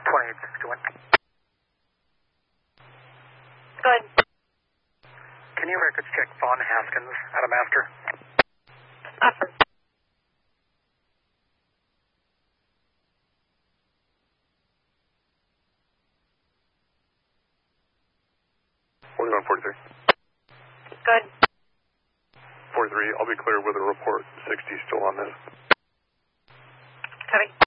2861. Good. Can you records check Vaughn Haskins out of master? Affirm. Going 43. Good. 43, I'll be clear with a report. 60 still on this. Copy.